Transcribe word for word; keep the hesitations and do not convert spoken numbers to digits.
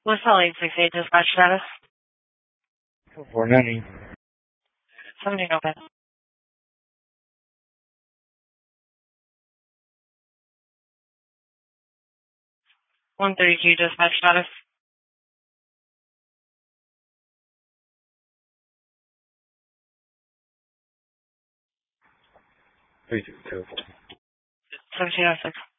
LaSalle eight six eight, dispatch status. four ninety. seventeen open. one thirty-two, dispatch status. three two two. seventeen oh six.